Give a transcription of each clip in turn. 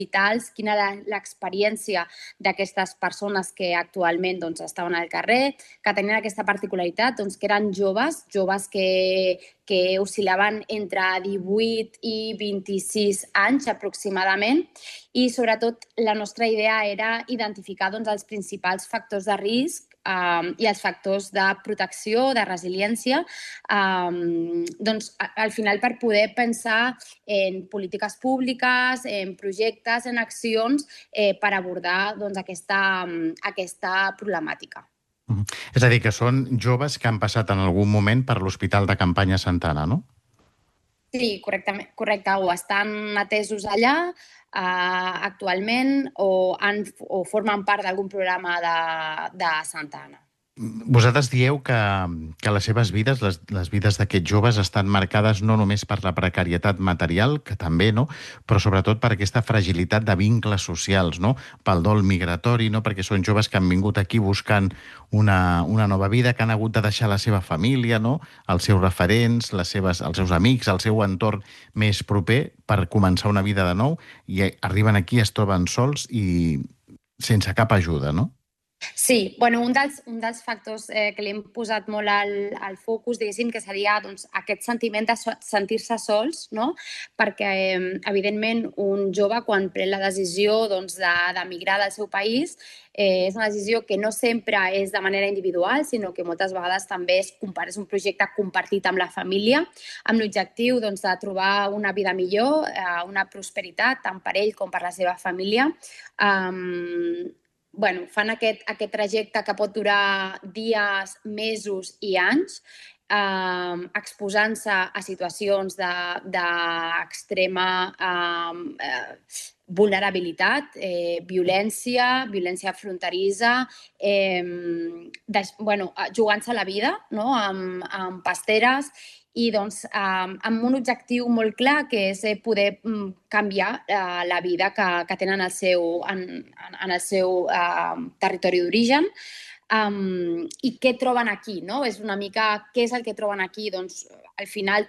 vitals, quina era l'experiència d'aquestes persones que actualment estaven al carrer, que tenien aquesta particularitat, que eren joves que oscil·laven entre 18 i 26 anys aproximadament, i sobretot la nostra idea era identificar els principals factors de risc i els factors de protecció, de resiliència, al final per poder pensar en polítiques públiques, en projectes, en accions per abordar aquesta problemàtica. És a dir, que són joves que han passat en algun moment per l'Hospital de Campanya Santa Anna, no? Sí, correcte. O estan atesos allà actualment o formen part d'algun programa de Santa Anna. Vosaltres dieu que les seves vides, les vides d'aquests joves, estan marcades no només per la precarietat material, que també, no?, però sobretot per aquesta fragilitat de vincles socials, no?, pel dol migratori, no?, perquè són joves que han vingut aquí buscant una nova vida, que han hagut de deixar la seva família, no?, els seus referents, els seus amics, el seu entorn més proper per començar una vida de nou, i arriben aquí, es troben sols i sense cap ajuda, no? Sí, bueno, un dels factors que li hem posat molt al focus, diguéssim, que seria aquest sentiment de sentir-se sols, no? Perquè, evidentment, un jove, quan pren la decisió d'emigrar del seu país, és una decisió que no sempre és de manera individual, sinó que moltes vegades també és un projecte compartit amb la família, amb l'objectiu de trobar una vida millor, una prosperitat, tant per ell com per la seva família. Fan aquest trajecte que pot durar dies, mesos i anys, exposant-se a situacions d'extrema vulnerabilitat, violència fronterissa, jugant-se la vida, no?, amb pasteres, i amb un objectiu molt clar, que és poder canviar la vida que tenen en el seu territori d'origen. I què troben aquí, no? És una mica què és el que troben aquí. Doncs al final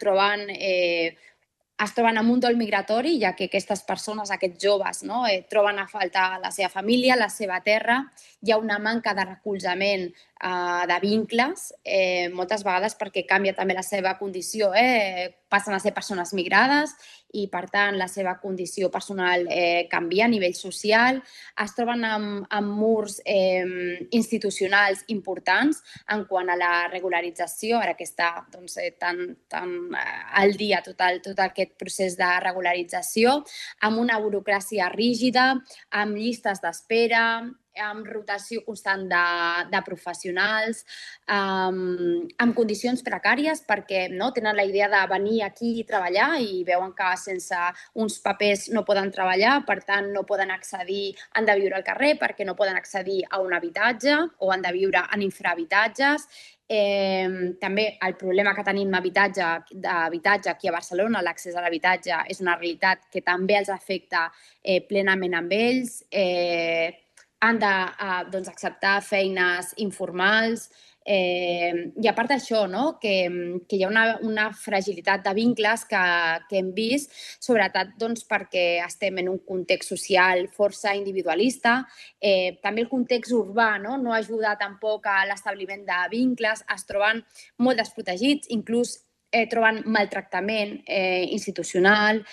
es troben amb un dol migratori, ja que aquestes persones, aquests joves, no, troben a faltar la seva família, la seva terra. Hi ha una manca de recolzament, de vincles, moltes vegades perquè canvia també la seva condició, passen a ser persones migrades i, per tant, la seva condició personal canvia a nivell social. Es troben amb murs institucionals importants en quant a la regularització, ara que està tan al dia tot aquest procés de regularització, amb una burocràcia rígida, amb llistes d'espera, amb rotació constant de professionals, amb condicions precàries, perquè tenen la idea de venir aquí i treballar i veuen que sense uns papers no poden treballar, per tant no poden accedir, han de viure al carrer perquè no poden accedir a un habitatge o han de viure en infrahabitatges. També el problema que tenim d'habitatge aquí a Barcelona, l'accés a l'habitatge, és una realitat que també els afecta plenament amb ells. Han d'acceptar feines informals, i a part d'això, que hi ha una fragilitat de vincles que hem vist, sobretot perquè estem en un context social força individualista. També el context urbà no ajuda tampoc a l'establiment de vincles, es troben molt desprotegits, inclús troben maltractament institucional,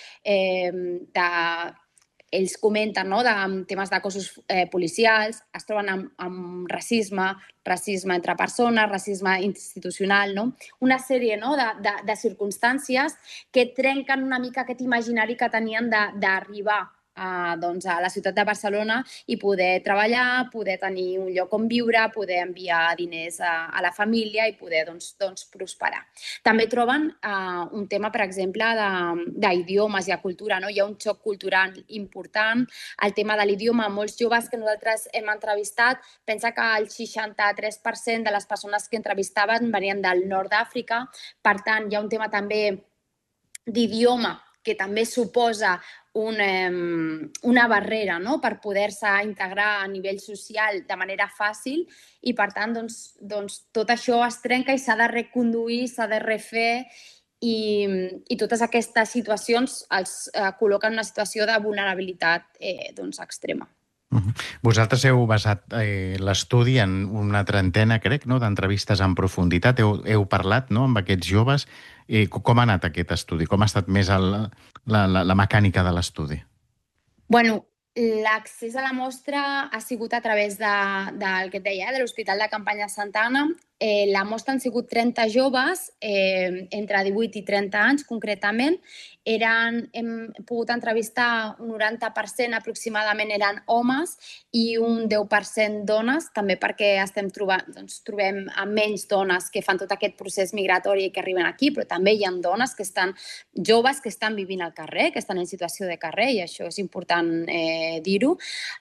ells comenten de temes de cossos policials, es troben amb racisme entre persones, racisme institucional, no? Una sèrie de circumstàncies que trenquen una mica aquest imaginari que tenien d'arribar a la ciutat de Barcelona i poder treballar, poder tenir un lloc on viure, poder enviar diners a la família i poder prosperar. També troben un tema, per exemple, d'idiomes i de cultura. Hi ha un xoc cultural important. El tema de l'idioma, molts joves que nosaltres hem entrevistat, pensa que el 63% de les persones que entrevistaven venien del nord d'Àfrica. Per tant, hi ha un tema també d'idioma que també suposa una barrera per poder-se integrar a nivell social de manera fàcil i, per tant, tot això es trenca i s'ha de reconduir, s'ha de refer i totes aquestes situacions els col·loquen en una situació de vulnerabilitat doncs, extrema. Vosaltres heu basat l'estudi en una trentena, crec, no?, d'entrevistes en profunditat. Heu parlat, no?, amb aquests joves. Com ha anat aquest estudi? Com ha estat més la mecànica de l'estudi? Bueno, l'accés a la mostra ha sigut a través del que et deia, de l'Hospital de Campanya Santa Anna. La mostra han sigut 30 joves, entre 18 i 30 anys concretament. Hem pogut entrevistar un 90% aproximadament eren homes i un 10% dones, també perquè trobem menys dones que fan tot aquest procés migratori i que arriben aquí, però també hi ha dones que estan joves que estan vivint al carrer, que estan en situació de carrer, i això és important dir-ho.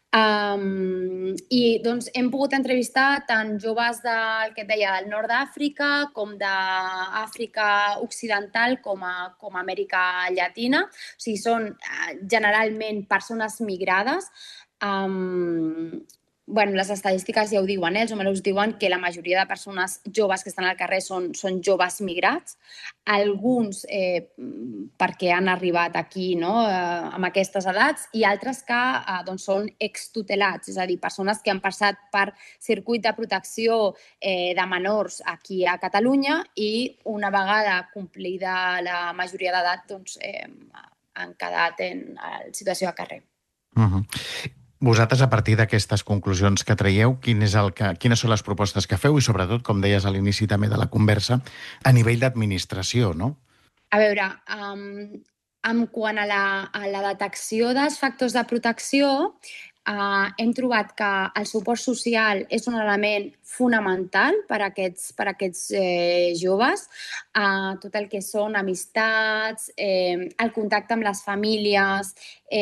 I doncs hem pogut entrevistar tant joves del que et deia del nord d'Àfrica com d'Àfrica Occidental com a Amèrica Llatina. O sigui, són generalment persones migrades. Bueno, les estadístiques ja ho diuen, els números diuen que la majoria de persones joves que estan al carrer són joves migrats, alguns perquè han arribat aquí, no?, amb aquestes edats, i altres que doncs són extutelats, és a dir, persones que han passat per circuit de protecció de menors aquí a Catalunya i una vegada complida la majoria d'edat doncs, han quedat en situació de carrer. Vosaltres, a partir d'aquestes conclusions que traieu, quines són les propostes que feu i, sobretot, com deies a l'inici també de la conversa, a nivell d'administració, no? A veure, en quant a la detecció dels factors de protecció, hem trobat que el suport social és un element fonamental per a aquests joves. Tot el que són amistats, el contacte amb les famílies,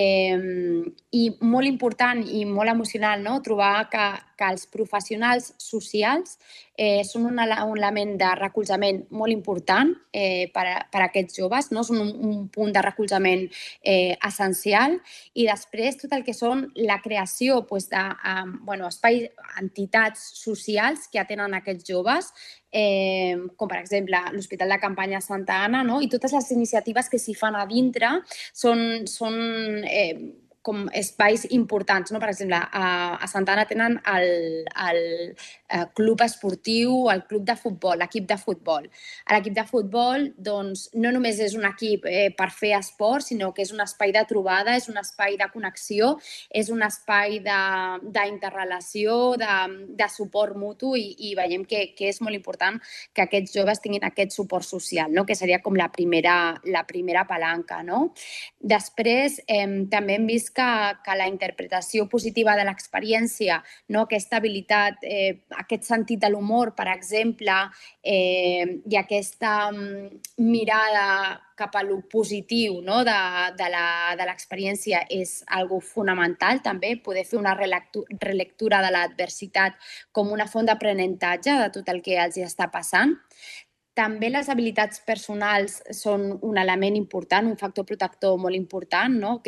i molt important i molt emocional, no?, trobar que els professionals socials són un element de recolzament molt important per a aquests joves, no? Són un punt de recolzament essencial. I després tot el que són la creació d'espais, entitats socials que atenen aquests joves, com per exemple l'Hospital de Campanya Santa Anna, no?, i totes les iniciatives que s'hi fan a dintre són com espais importants, no? Per exemple, a Santa Anna tenen el club esportiu, el club de futbol, l'equip de futbol. L'equip de futbol, doncs, no només és un equip per fer esport, sinó que és un espai de trobada, és un espai de connexió, és un espai d'interrelació, de suport mutu, i veiem que és molt important que aquests joves tinguin aquest suport social, no?, que seria com la primera palanca, no? Després, també hem vist que la interpretació positiva de l'experiència, no?, aquesta habilitat, aquest sentit de l'humor, per exemple, i aquesta mirada cap a lo positiu, no?, de l'experiència és algo fonamental, també, poder fer una relectura de l'adversitat com una font d'aprenentatge de tot el que els està passant. També les habilitats personals són un element important, un factor protector molt important, no?,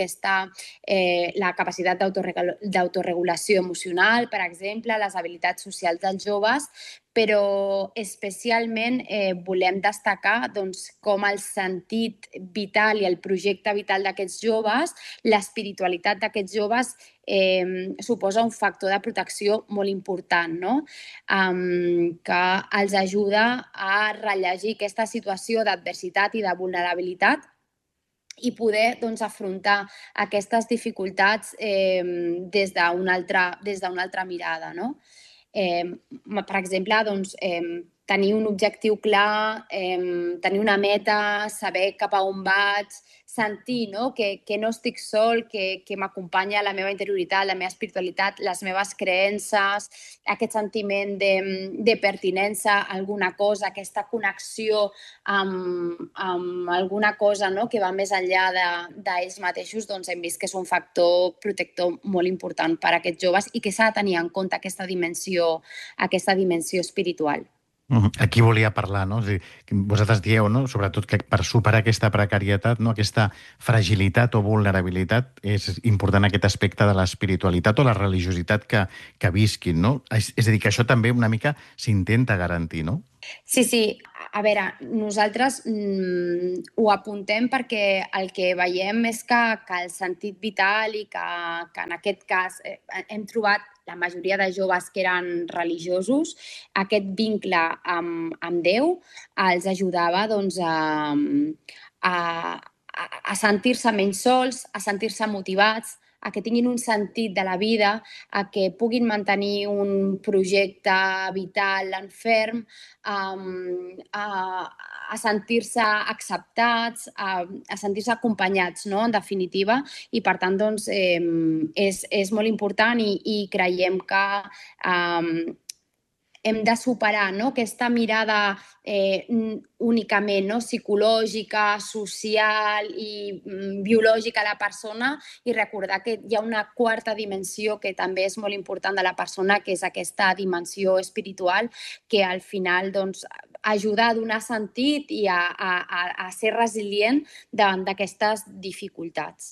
la capacitat d'autoregulació emocional, per exemple, les habilitats socials dels joves, però especialment volem destacar doncs, com el sentit vital i el projecte vital d'aquests joves, l'espiritualitat d'aquests joves suposa un factor de protecció molt important, no?, que els ajuda a rellegir aquesta situació d'adversitat i de vulnerabilitat i poder doncs, afrontar aquestes dificultats des d'una altra mirada, no? Per exemple, doncs, tenir un objectiu clar, tenir una meta, saber cap a on vaig, sentir, no?, que no estic sol, que m'acompanya la meva interioritat, la meva espiritualitat, les meves creences, aquest sentiment de pertinença a alguna cosa, aquesta connexió amb alguna cosa, no?, que va més enllà d'ells mateixos, doncs hem vist que és un factor protector molt important per a aquests joves i que s'ha de tenir en compte aquesta dimensió espiritual. Aquí volia parlar, no? És a dir, vosaltres dieu, no?, sobretot que per superar aquesta precarietat, no?, aquesta fragilitat o vulnerabilitat, és important aquest aspecte de l'espiritualitat o la religiositat que visquin, no? És a dir, que això també una mica s'intenta garantir, no? Sí, sí. A veure, nosaltres ho apuntem perquè el que veiem és que el sentit vital i que en aquest cas hem trobat la majoria de joves que eren religiosos, aquest vincle amb Déu els ajudava doncs, a sentir-se menys sols, a sentir-se motivats, a que tinguin un sentit de la vida, a que puguin mantenir un projecte vital en ferm, a sentir-se acceptats, a sentir-se acompanyats, no? En definitiva, i per tant doncs, és molt important i creiem que hem de superar, no? Aquesta mirada únicament, no? Psicològica, social i biològica a la persona i recordar que hi ha una quarta dimensió que també és molt important de la persona, que és aquesta dimensió espiritual, que al final doncs, ajuda a donar sentit i a ser resilient davant d'aquestes dificultats.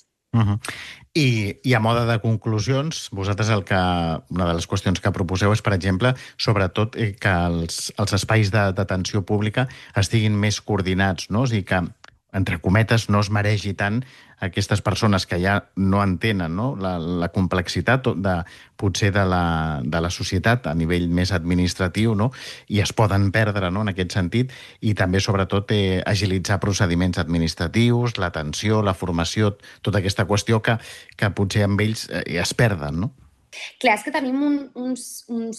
I a mode de conclusions, vosaltres una de les qüestions que proposeu és, per exemple, sobretot que els espais d'atenció pública estiguin més coordinats, no? O sigui que, entre cometes, no es mereixi tant aquestes persones que ja no entenen, no? La complexitat potser de la societat a nivell més administratiu, no? I es poden perdre, no? En aquest sentit, i també, sobretot, agilitzar procediments administratius, l'atenció, la formació, tota aquesta qüestió que potser amb ells es perden, no? Clar, és que tenim un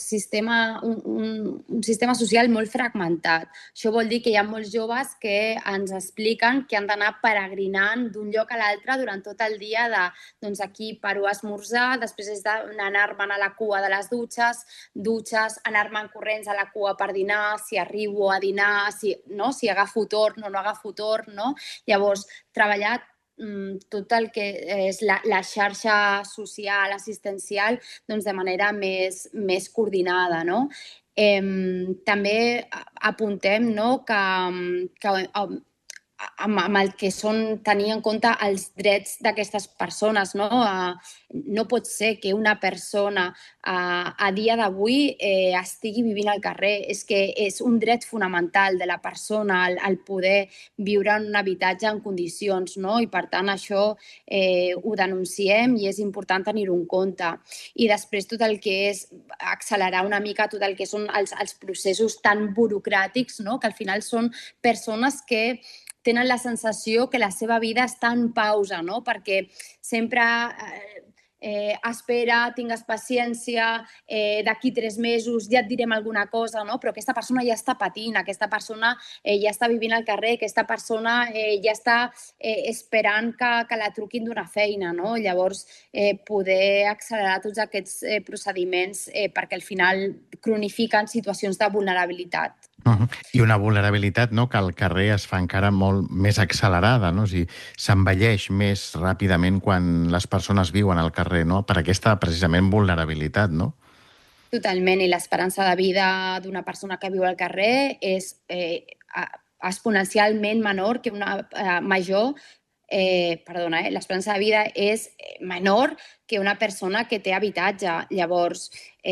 sistema social molt fragmentat. Això vol dir que hi ha molts joves que ens expliquen que han d'anar peregrinant d'un lloc a l'altre durant tot el dia doncs aquí paro a esmorzar, després és d'anar-me'n a la cua de les dutxes, anar-me'n corrents a la cua per dinar, si arribo a dinar, si agafo torn o no agafo torn, no? Llavors, treballar tot el que és la xarxa social, assistencial, doncs de manera més coordinada, no? També apuntem, no, que amb el que són tenir en compte els drets d'aquestes persones, no? No pot ser que una persona a dia d'avui estigui vivint al carrer. És que és un dret fonamental de la persona el poder viure en un habitatge en condicions, no? I per tant això ho denunciem i és important tenir-ho en compte. I després tot el que és accelerar una mica tot el que són els processos tan burocràtics, no? Que al final són persones que tenen la sensació que la seva vida està en pausa, no? Perquè sempre espera, tingues paciència, d'aquí 3 mesos ja et direm alguna cosa, no? Però aquesta persona ja està patint, aquesta persona ja està vivint al carrer, aquesta persona ja està esperant que la truquin d'una feina, no? Llavors, poder accelerar tots aquests procediments perquè al final cronifiquen situacions de vulnerabilitat. I una vulnerabilitat, no?, que al carrer es fa encara molt més accelerada, no? O sigui, s'envelleix més ràpidament quan les persones viuen al carrer, no? Per aquesta, precisament, vulnerabilitat, no? Totalment, i l'esperança de vida d'una persona que viu al carrer és exponencialment menor que una major l'esperança de vida és menor que una persona que té habitatge. Llavors,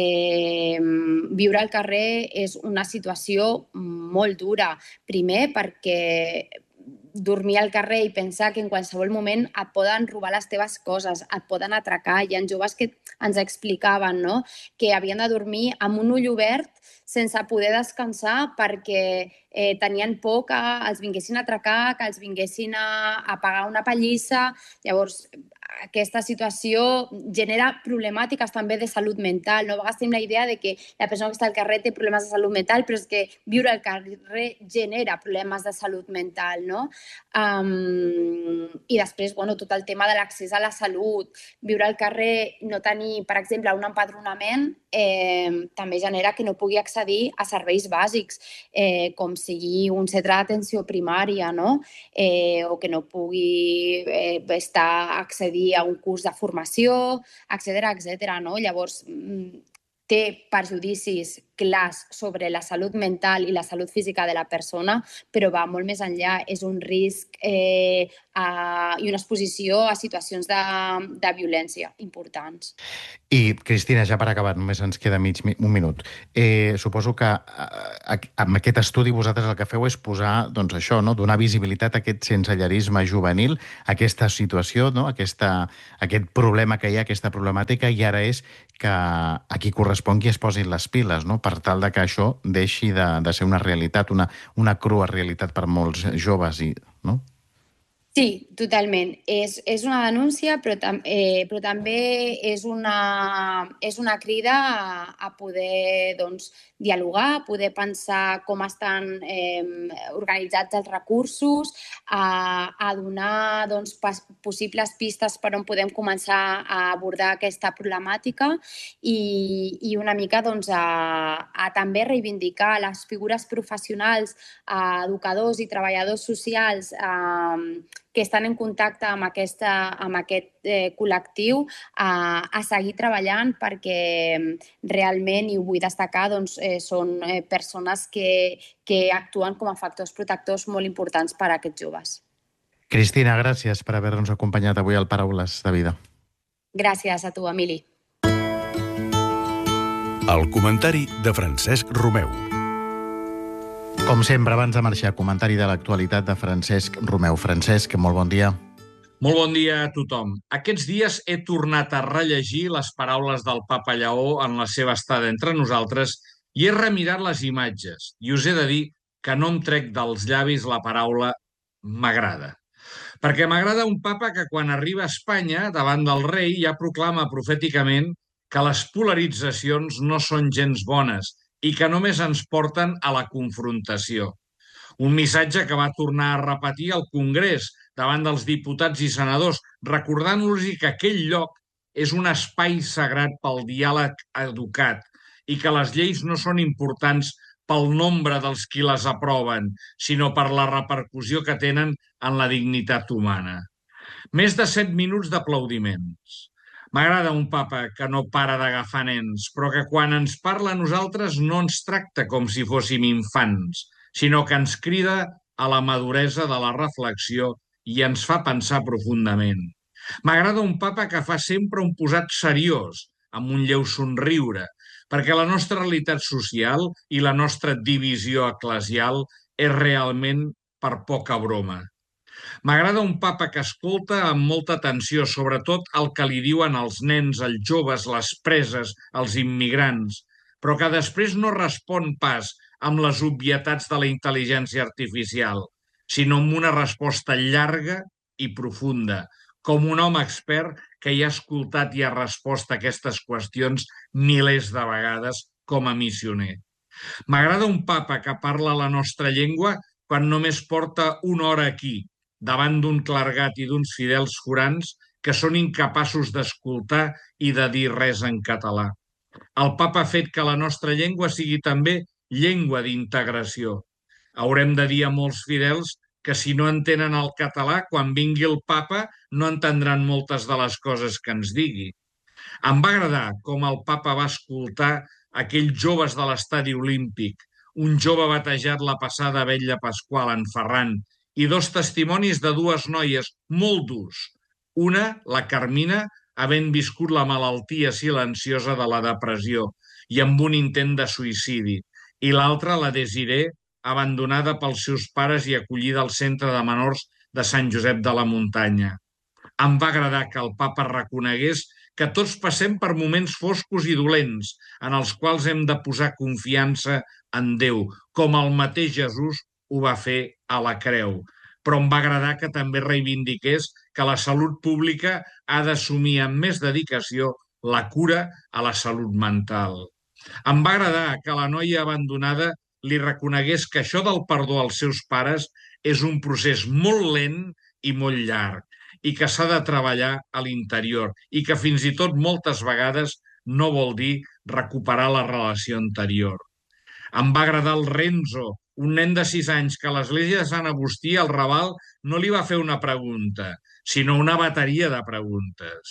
viure al carrer és una situació molt dura. Primer, perquè dormir al carrer i pensar que en qualsevol moment et poden robar les teves coses, et poden atracar. Hi ha joves que ens explicaven, no?, que havien de dormir amb un ull obert sense poder descansar perquè tenien por que els vinguessin a atracar, que els vinguessin a pagar una pallissa. Llavors, aquesta situació genera problemàtiques també de salut mental. No? A vegades tenim la idea de que la persona que està al carrer té problemes de salut mental, però és que viure al carrer genera problemes de salut mental, no? I després, bueno, tot el tema de l'accés a la salut. Viure al carrer, no tenir, per exemple, un empadronament, també genera que no pugui accedir a serveis bàsics, com sigui un centre d'atenció primària, no? O que no pugui accedir a un curs de formació, etc, no? Llavors, té perjudicis clars sobre la salut mental i la salut física de la persona, però va molt més enllà. És un risc i una exposició a situacions de violència importants. I, Cristina, ja per acabar, només ens queda un minut. Suposo que amb aquest estudi vosaltres el que feu és posar, doncs això, no? Donar visibilitat a aquest sensellarisme juvenil, a aquesta situació, no? Aquest problema que hi ha, aquesta problemàtica, i ara és que a qui correspongui es posin les piles, no? Per tal de que això deixi de ser una realitat, una crua realitat per molts joves, no? Sí, totalment. És una denúncia, però també és una crida a poder dialogar, a poder pensar com estan organitzats els recursos, a donar possibles pistes per on podem començar a abordar aquesta problemàtica i una mica a també reivindicar les figures professionals, educadors i treballadors socials que estan en contacte amb aquest col·lectiu a seguir treballant perquè realment, i ho vull destacar, són persones que actuen com a factors protectors molt importants per a aquests joves. Cristina, gràcies per haver-nos acompanyat avui al Paraules de Vida. Gràcies a tu, Emili. El comentari de Francesc Romeu. Com sempre, abans de marxar, comentari de l'actualitat de Francesc Romeu. Francesc, molt bon dia. Molt bon dia a tothom. Aquests dies he tornat a rellegir les paraules del papa Lleó en la seva estada entre nosaltres i he remirat les imatges. I us he de dir que no em trec dels llavis la paraula m'agrada. Perquè m'agrada un papa que quan arriba a Espanya, davant del rei, ja proclama profèticament que les polaritzacions no són gens bones i que només ens porten a la confrontació. Un missatge que va tornar a repetir al Congrés davant dels diputats i senadors, recordant-los que aquell lloc és un espai sagrat pel diàleg educat i que les lleis no són importants pel nombre dels qui les aproven, sinó per la repercussió que tenen en la dignitat humana. Més de 7 minuts d'aplaudiments. M'agrada un papa que no para d'agafar nens, però que quan ens parla a nosaltres no ens tracta com si fóssim infants, sinó que ens crida a la maduresa de la reflexió i ens fa pensar profundament. M'agrada un papa que fa sempre un posat seriós, amb un lleu somriure, perquè la nostra realitat social i la nostra divisió eclesial és realment per poca broma. M'agrada un papa que escolta amb molta atenció, sobretot el que li diuen els nens, els joves, les preses, els immigrants, però que després no respon pas amb les obvietats de la intel·ligència artificial, sinó amb una resposta llarga i profunda, com un home expert que hi ha escoltat i ha respost a aquestes qüestions milers de vegades com a missioner. M'agrada un papa que parla la nostra llengua quan només porta una hora aquí, davant d'un clergat i d'uns fidels forans que són incapaços d'escoltar i de dir res en català. El papa ha fet que la nostra llengua sigui també llengua d'integració. Haurem de dir a molts fidels que si no entenen el català, quan vingui el papa no entendran moltes de les coses que ens digui. Em va agradar com el papa va escoltar aquells joves de l'estadi olímpic, un jove batejat la passada vetlla pasqual en Ferran, i 2 testimonis de 2 noies molt durs. Una, la Carmina, havent viscut la malaltia silenciosa de la depressió i amb un intent de suïcidi, i l'altra, la Desiré, abandonada pels seus pares i acollida al centre de menors de Sant Josep de la Muntanya. Em va agradar que el papa reconegués que tots passem per moments foscos i dolents en els quals hem de posar confiança en Déu, com el mateix Jesús ho va fer a la creu. Però em va agradar que també reivindiqués que la salut pública ha d'assumir amb més dedicació la cura a la salut mental. Em va agradar que la noia abandonada li reconegués que això del perdó als seus pares és un procés molt lent i molt llarg i que s'ha de treballar a l'interior i que fins i tot moltes vegades no vol dir recuperar la relació anterior. Em va agradar el Renzo, un nen de 6 anys que a l'església de Sant Agustí, al Raval, no li va fer una pregunta, sinó una bateria de preguntes.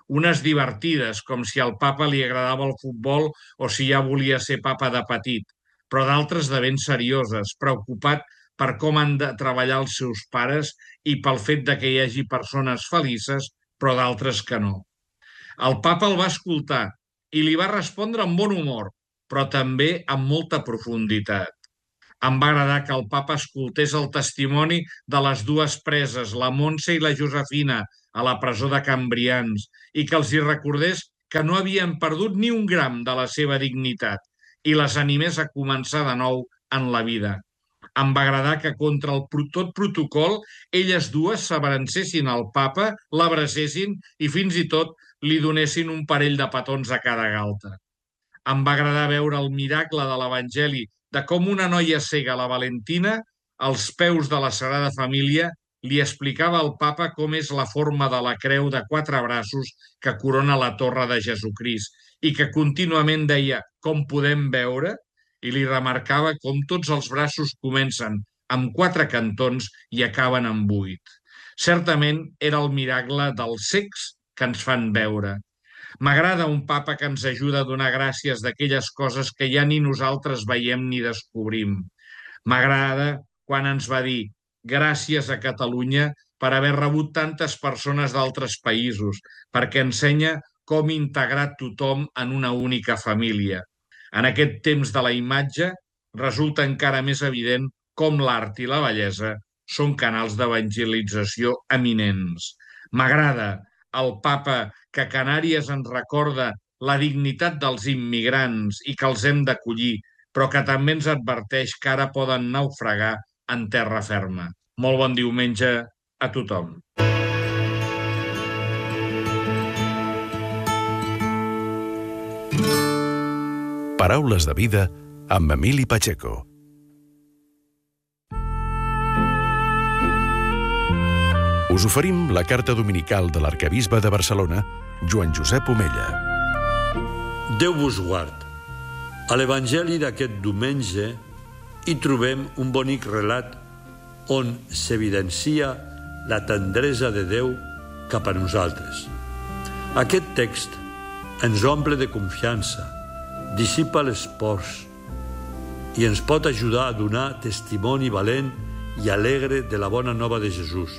Unes divertides, com si al papa li agradava el futbol o si ja volia ser papa de petit, però d'altres de ben serioses, preocupat per com han de treballar els seus pares i pel fet de que hi hagi persones felices, però d'altres que no. El papa el va escoltar i li va respondre amb bon humor, però també amb molta profunditat. Em va agradar que el papa escoltés el testimoni de les dues preses, la Montse i la Josefina, a la presó de Can Brians, i que els hi recordés que no havien perdut ni un gram de la seva dignitat i les animés a començar de nou en la vida. Em va agradar que contra tot protocol elles dues s'abrancessin al papa, l'abracessin i fins i tot li donessin un parell de petons a cada galta. Em va agradar veure el miracle de l'Evangeli de com una noia cega, la Valentina, als peus de la Sagrada Família, li explicava al papa com és la forma de la creu de 4 braços que corona la torre de Jesucrist i que contínuament deia com podem veure i li remarcava com tots els braços comencen amb 4 cantons i acaben amb 8. Certament era el miracle dels cecs que ens fan veure. M'agrada un papa que ens ajuda a donar gràcies d'aquelles coses que ja ni nosaltres veiem ni descobrim. M'agrada quan ens va dir gràcies a Catalunya per haver rebut tantes persones d'altres països, perquè ensenya com integrar tothom en una única família. En aquest temps de la imatge resulta encara més evident com l'art i la bellesa són canals d'evangelització eminents. M'agrada el papa que a Canàries ens recorda la dignitat dels immigrants i que els hem d'acollir, però que també ens adverteix que ara poden naufragar en terra ferma. Molt bon diumenge a tothom. Paraules de vida amb Emili Pacheco. Us oferim la carta dominical de l'arquebisbe de Barcelona, Joan Josep Omella. Déu vos guard. A l'Evangeli d'aquest diumenge hi trobem un bonic relat on s'evidencia la tendresa de Déu cap a nosaltres. Aquest text ens omple de confiança, dissipa les pors i ens pot ajudar a donar testimoni valent i alegre de la bona nova de Jesús.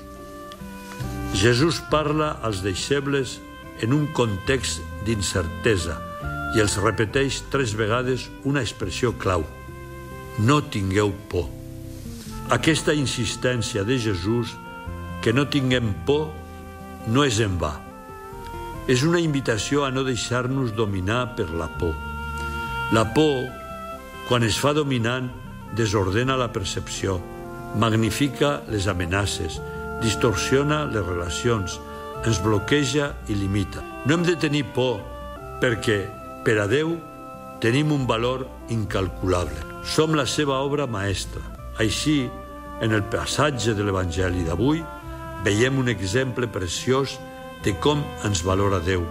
Jesús parla als deixebles en un context d'incertesa i els repeteix 3 vegades una expressió clau: no tingueu por. Aquesta insistència de Jesús que no tinguem por no és en va. És una invitació a no deixar-nos dominar per la por. La por, quan es fa dominant, desordena la percepció, magnifica les amenaces, distorsiona les relacions, ens bloqueja i limita. No hem de tenir por perquè, per a Déu, tenim un valor incalculable. Som la seva obra maestra. Així, en el passatge de l'Evangeli d'avui, veiem un exemple preciós de com ens valora Déu.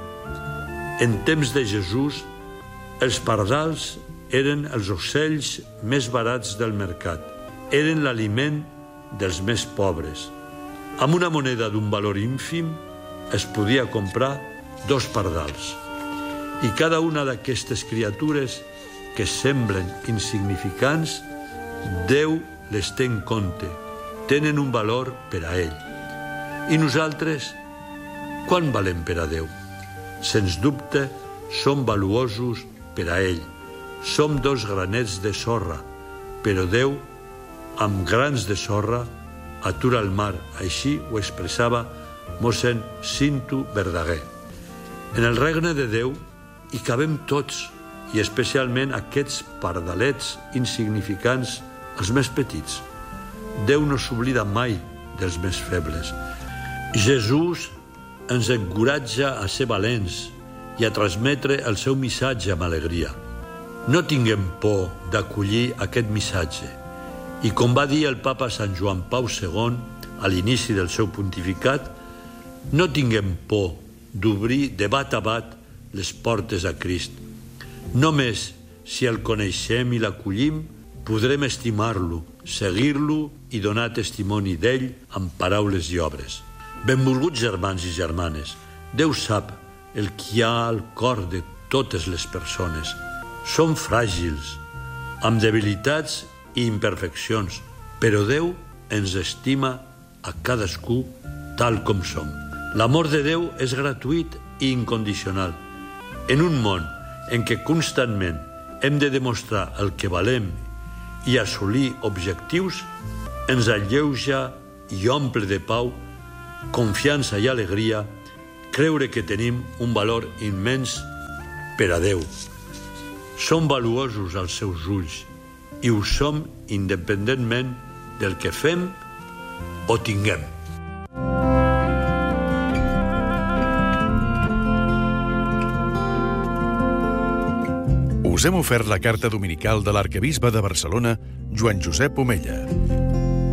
En temps de Jesús, els pardals eren els ocells més barats del mercat. Eren l'aliment dels més pobres. Amb una moneda d'un valor ínfim es podia comprar 2 pardals. I cada una d'aquestes criatures que semblen insignificants, Déu les té en compte, tenen un valor per a ell. I nosaltres, quan valem per a Déu? Sens dubte, som valuosos per a ell. Som 2 granets de sorra, però Déu, amb grans de sorra, atura el mar. Així ho expressava mossèn Cinto Verdaguer. En el regne de Déu hi cabem tots, i especialment aquests pardalets insignificants, els més petits. Déu no s'oblida mai dels més febles. Jesús ens encoratja a ser valents i a transmetre el seu missatge amb alegria. No tinguem por d'acollir aquest missatge. I com va dir el papa Sant Joan Pau II a l'inici del seu pontificat, no tinguem por d'obrir de bat a bat les portes a Crist. Només si el coneixem i l'acollim, podrem estimar-lo, seguir-lo i donar testimoni d'ell amb paraules i obres. Benvolguts germans i germanes, Déu sap el que hi ha al cor de totes les persones. Som fràgils, amb debilitats i imperfeccions, però Déu ens estima a cadascú tal com som. L'amor de Déu és gratuït i incondicional. En un món en què constantment hem de demostrar el que valem i assolir objectius, ens alleuja i omple de pau, confiança i alegria creure que tenim un valor immens per a Déu. Som valuosos als seus ulls i ho som independentment del que fem o tinguem. Us hem ofert la carta dominical de l'arquebisbe de Barcelona, Joan Josep Omella.